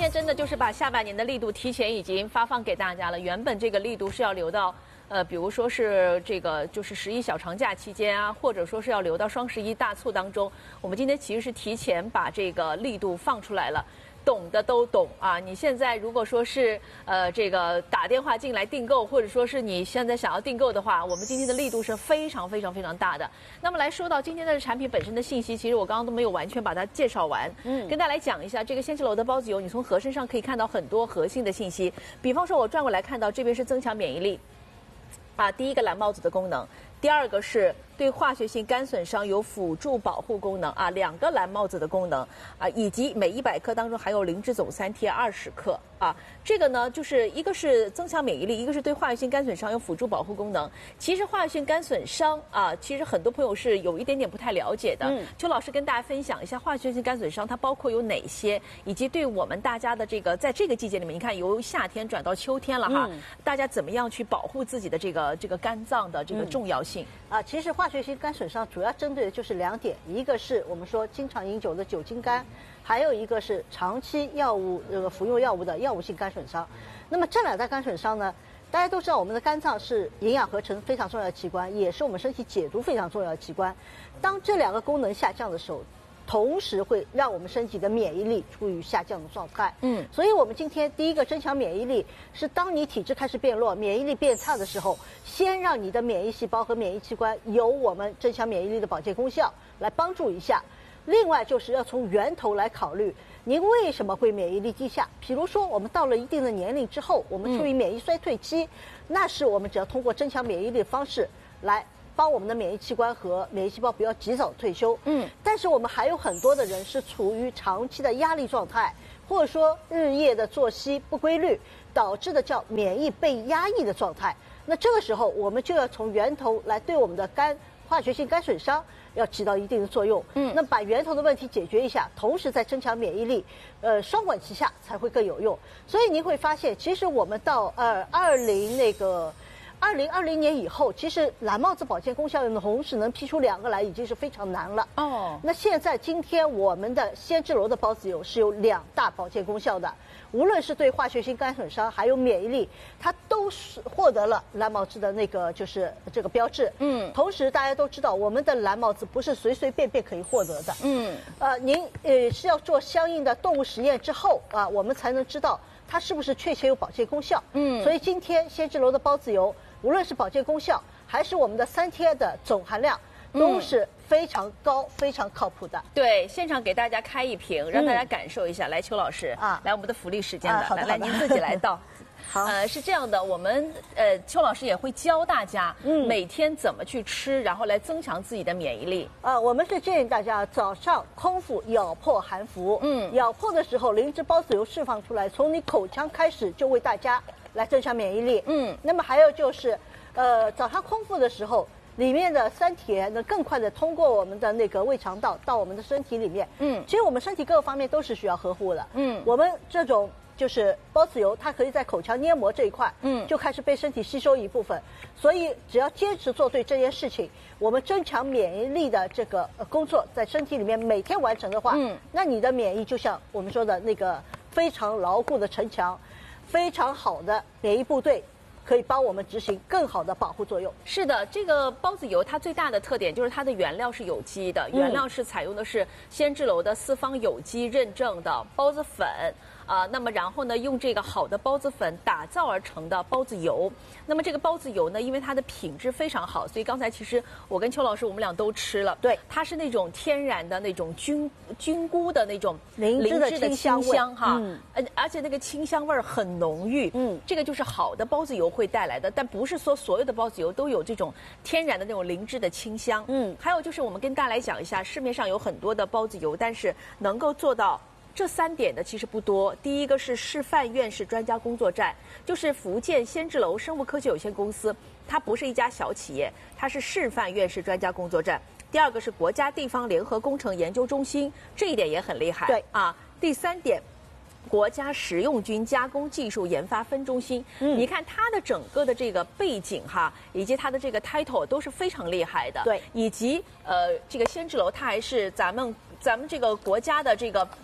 天真的就是把下半年的力度提前已经发放给大家了。原本这个力度是要留到，比如说是这个就是11小长假期间啊，或者说是要留到双11大促当中。我们今天其实是提前把这个力度放出来了。懂的都懂啊！你现在如果说是这个打电话进来订购，或者说是你现在想要订购的话，我们今天的力度是非常大的。那么来说到今天的产品本身的信息，其实我刚刚都没有完全把它介绍完。跟大家来讲一下这个仙芝楼的包子油，你从盒身上可以看到很多核心的信息。比方说，我转过来看到这边是增强免疫力，啊，第一个蓝帽子的功能，第二个是对化学性肝损伤有辅助保护功能啊，2个蓝帽子的功能啊，以及每100克当中含有灵芝总3贴20克啊。这个呢，就是一个是增强免疫力，一个是对化学性肝损伤有辅助保护功能。其实化学性肝损伤啊，其实很多朋友是有一点点不太了解的。邱老师跟大家分享一下化学性肝损伤它包括有哪些，以及对我们大家的这个在这个季节里面，你看由夏天转到秋天了哈，大家怎么样去保护自己的这个肝脏的这个重要性啊？其实化学性肝损伤主要针对的就是2点，一个是我们说经常饮酒的酒精肝，还有一个是长期服用药物的药物性肝损伤。那么这2大肝损伤呢，大家都知道我们的肝脏是营养合成非常重要的器官，也是我们身体解毒非常重要的器官。当这2个功能下降的时候，同时会让我们身体的免疫力处于下降的状态。所以我们今天第一个增强免疫力是当你体质开始变弱、免疫力变差的时候，先让你的免疫细胞和免疫器官有我们增强免疫力的保健功效来帮助一下。另外就是要从源头来考虑，您为什么会免疫力低下？比如说我们到了一定的年龄之后，我们处于免疫衰退期，那是我们只要通过增强免疫力的方式来帮我们的免疫器官和免疫细胞不要及早退休。但是我们还有很多的人是处于长期的压力状态，或者说日夜的作息不规律导致的叫免疫被压抑的状态。那这个时候我们就要从源头来对我们的化学性肝损伤要起到一定的作用。那把源头的问题解决一下，同时再增强免疫力，双管齐下才会更有用。所以您会发现，其实我们到2020年以后，其实蓝帽子保健功效的同时能批出2个来，已经是非常难了。那现在今天我们的仙芝楼的包子油是有2大保健功效的，无论是对化学性肝损伤还有免疫力，它都是获得了蓝帽子的就是这个标志。同时大家都知道，我们的蓝帽子不是随随便便可以获得的。您是要做相应的动物实验之后啊，我们才能知道它是不是确切有保健功效。所以今天仙芝楼的包子油，无论是保健功效还是我们的3贴的总含量，都是非常高、非常靠谱的。 对，现场给大家开一瓶，让大家感受一下。来，邱老师啊，来我们的福利时间的，来您自己来倒。好，是这样的，我们邱老师也会教大家每天怎么去吃，然后来增强自己的免疫力。 我们是建议大家早上空腹咬破含服。咬破的时候，灵芝包子油释放出来，从你口腔开始就为大家来增强免疫力。那么还有就是，早上空腹的时候，里面的3铁能更快的通过我们的那个胃肠道到我们的身体里面。其实我们身体各个方面都是需要呵护的。我们这种就是包子油，它可以在口腔黏膜这一块，就开始被身体吸收一部分。所以只要坚持做对这件事情，我们增强免疫力的这个工作在身体里面每天完成的话，那你的免疫就像我们说的那个非常牢固的城墙，非常好的免疫部队，可以帮我们执行更好的保护作用。 是的，这个包子油它最大的特点就是它的原料是有机的，原料是采用的是仙芝楼的4方有机认证的包子粉。那么然后呢，用这个好的包子粉打造而成的包子油。那么这个包子油呢，因为它的品质非常好，所以刚才其实我跟邱老师我们俩都吃了。 对， 它是那种天然的那种菌菇的那种灵芝的清香哈，而且那个清香味儿很浓郁。这个就是好的包子油会带来的，但不是说所有的包子油都有这种天然的那种灵芝的清香。还有就是我们跟大家来讲一下，市面上有很多的包子油，但是能够做到这3点的其实不多。第一个是示范院士专家工作站，就是福建仙芝楼生物科学有限公司，它不是一家小企业，它是示范院士专家工作站。第二个是国家地方联合工程研究中心，这一点也很厉害。 对啊。第3点，国家食用菌加工技术研发分中心。你看它的整个的这个背景哈，以及它的这个 title 都是非常厉害的。 对， 以及这个仙芝楼它还是咱们这个国家的这个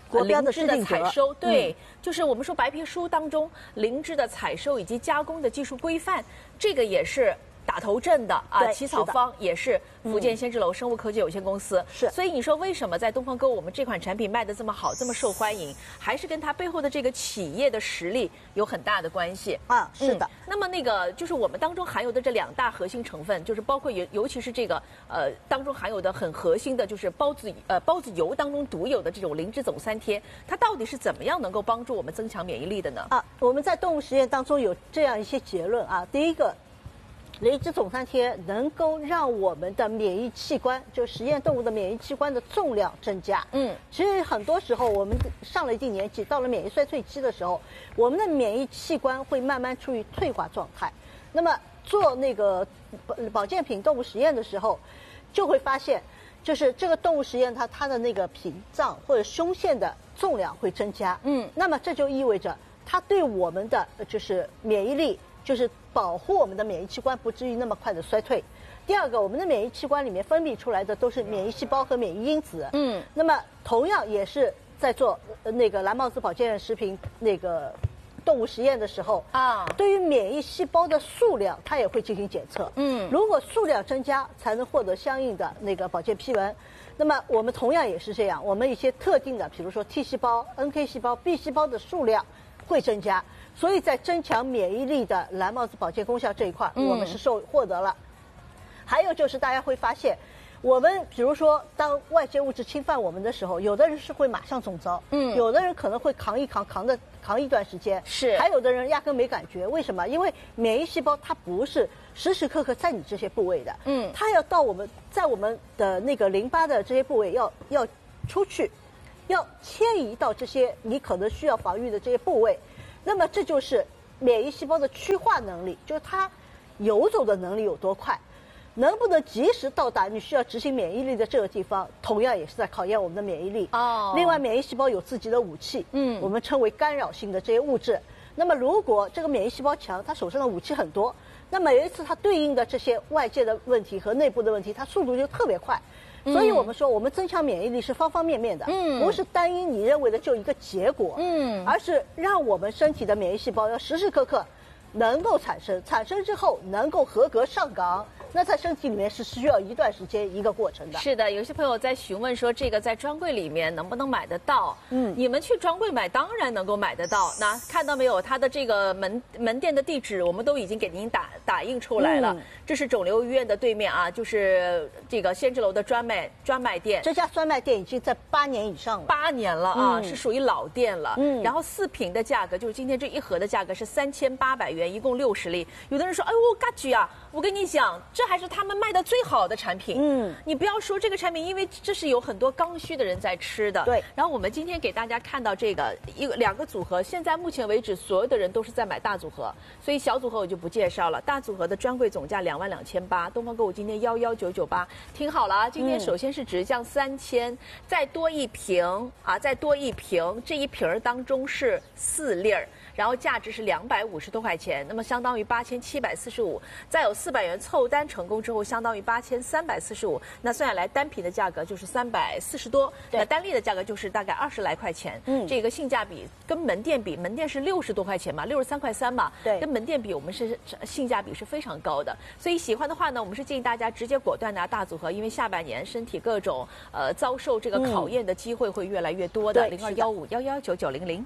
国标的灵芝的制定者采收，对，就是我们说白皮书当中灵芝的采收以及加工的技术规范，这个也是打头阵的啊， 对起草方也是福建先知楼生物科技有限公司。 是， 所以你说为什么在东方购物我们这款产品卖得这么好，这么受欢迎，还是跟它背后的这个企业的实力有很大的关系啊？是的。 那么那个就是我们当中含有的这2大核心成分，就是包括尤其是这个当中含有的很核心的，就是孢子油当中独有的这种灵芝总三萜，它到底是怎么样能够帮助我们增强免疫力的呢？ 啊，我们在动物实验当中有这样一些结论啊。第一个，灵芝总三萜能够让我们的免疫器官，就实验动物的免疫器官的重量增加。其实很多时候我们上了一定年纪，到了免疫衰退期的时候，我们的免疫器官会慢慢处于退化状态。那么做那个保健品动物实验的时候，就会发现，就是这个动物实验它的那个脾脏或者胸腺的重量会增加。那么这就意味着它对我们的就是免疫力，就是保护我们的免疫器官不至于那么快的衰退。第二个，我们的免疫器官里面分泌出来的都是免疫细胞和免疫因子。那么同样也是在做那个蓝帽子保健食品那个动物实验的时候啊，对于免疫细胞的数量，它也会进行检测。如果数量增加，才能获得相应的那个保健批文。那么我们同样也是这样，我们一些特定的，比如说 T 细胞、NK 细胞、B 细胞的数量会增加。所以在增强免疫力的蓝帽子保健功效这一块，我们是获得了。还有就是大家会发现，我们比如说当外界物质侵犯我们的时候，有的人是会马上中招，有的人可能会扛一段时间， 是， 还有的人压根没感觉。为什么？因为免疫细胞它不是时时刻刻在你这些部位的，它要到在我们的那个淋巴的这些部位要出去，要迁移到这些你可能需要防御的这些部位。那么这就是免疫细胞的趋化能力，就是它游走的能力有多快，能不能及时到达你需要执行免疫力的这个地方，同样也是在考验我们的免疫力。另外，免疫细胞有自己的武器，我们称为干扰性的这些物质。那么如果这个免疫细胞强，它手上的武器很多，那每一次它对应的这些外界的问题和内部的问题，它速度就特别快。所以我们说，我们增强免疫力是方方面面的，不是单一你认为的就一个结果，而是让我们身体的免疫细胞要时时刻刻能够产生之后能够合格上岗。那在身体里面是需要一段时间一个过程的。 是的，有些朋友在询问说这个在专柜里面能不能买得到？你们去专柜买当然能够买得到。那看到没有，它的这个门店的地址我们都已经给您打印出来了。这是肿瘤医院的对面啊，就是这个先知楼的专卖店。 这家专卖店已经在8年以上了 ，8年了啊，是属于老店了。然后4瓶的价格就是今天这一盒的价格是3800元，一共60粒。有的人说，哎呦，嘎居啊，我跟你讲，这还是他们卖的最好的产品。你不要说这个产品，因为这是有很多刚需的人在吃的。 对。然后我们今天给大家看到这个2个组合，现在目前为止所有的人都是在买大组合，所以小组合我就不介绍了。大组合的专柜总价22800，东方购物今天11998。听好了啊，今天首先是直降3000，再多一瓶啊，再多一瓶，这一瓶当中是4粒儿。然后价值是250多块钱，那么相当于8745，再有400元凑单成功之后，相当于8345，那算下来单瓶的价格就是340多，那单粒的价格就是大概20来块钱。这个性价比跟门店比，门店是60多块钱嘛，63块3嘛， 对， 跟门店比我们是性价比是非常高的。所以喜欢的话呢，我们是建议大家直接果断拿大组合，因为下半年身体各种遭受这个考验的机会会越来越多的。0215119900。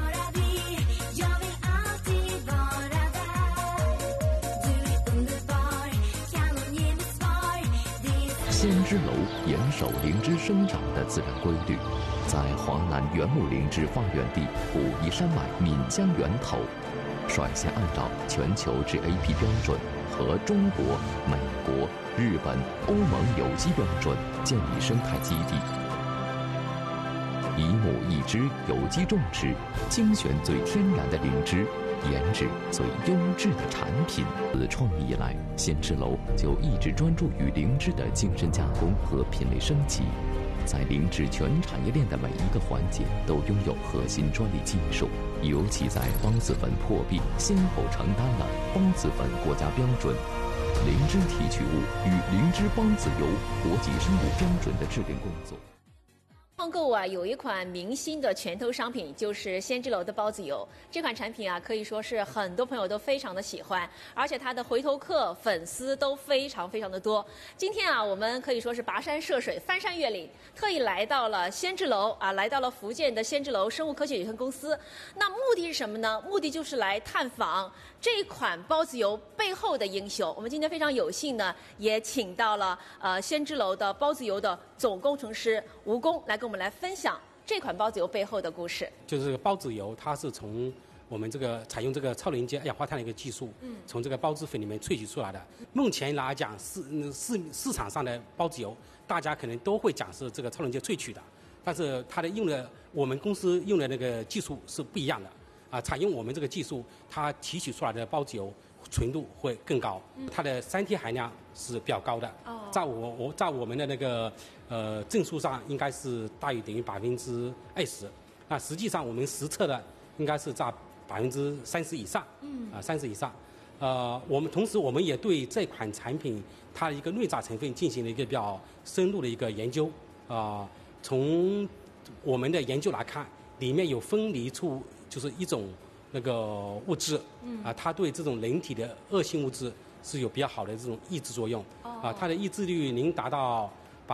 先知楼严守灵芝生长的自然规律，在华南原木灵芝发源地武夷山脉岷江源头，率先按照全球 GAP 标准和中国、美国、日本、欧盟有机标准建立生态基地，一木一枝有机种植，精选最天然的灵芝，研制最优质的产品。自创立以来，先知楼就一直专注于灵芝的精深加工和品类升级，在灵芝全产业链的每一个环节都拥有核心专利技术，尤其在孢子粉破壁先后承担了孢子粉国家标准、灵芝提取物与灵芝孢子油国际生物标准的制定工作。 方购物啊，有一款明星的拳头商品，就是仙之楼的包子油。这款产品啊，可以说是很多朋友都非常的喜欢，而且它的回头客、粉丝都非常的多。今天啊，我们可以说是跋山涉水、翻山越岭，特意来到了仙之楼啊，来到了福建的仙之楼生物科学有限公司。那目的是什么呢？目的就是来探访这款包子油背后的英雄。我们今天非常有幸呢，也请到了仙之楼的包子油的总工程师吴工来跟我们来分享这款包子油背后的故事。 就是这个包子油，它是从我们这个采用这个超连接二氧化碳的一个技术，从这个包子粉里面萃取出来的。目前来讲，市场上的包子油，大家可能都会讲是这个超连接萃取的，但是它的我们公司用的那个技术是不一样的。采用我们这个技术，它提取出来的包子油纯度会更高，它的3T 含量是比较高的。在我们的那个证书上应该是大于等于20%。那实际上我们实测的应该是在30%以上。30%以上。同时我们也对这款产品它的一个内杂成分进行了一个比较深入的一个研究。从我们的研究来看，里面有分离出就是一种那个物质，它对这种人体的恶性物质是有比较好的这种抑制作用。它的抑制率能达到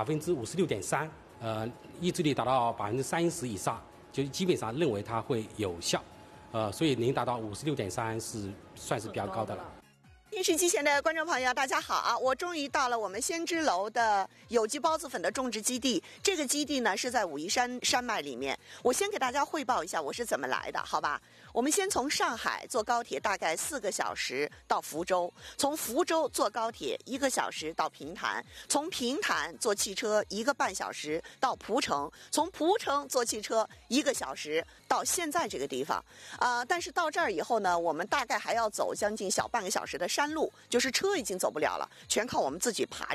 56.3%，抑制率达到30%以上，就基本上认为它会有效。所以能达到56.3%是算是比较高的了。 电视机前的观众朋友，大家好啊！我终于到了我们仙之楼的有机包子粉的种植基地。这个基地呢是在武夷山山脉里面。我先给大家汇报一下我是怎么来的，好吧？我们先从上海坐高铁大概4个小时到福州，从福州坐高铁1个小时到平潭，从平潭坐汽车1个半小时到蒲城，从蒲城坐汽车1个小时到现在这个地方。但是到这儿以后呢，我们大概还要走将近小半个小时的山路，就是车已经走不了了，全靠我们自己爬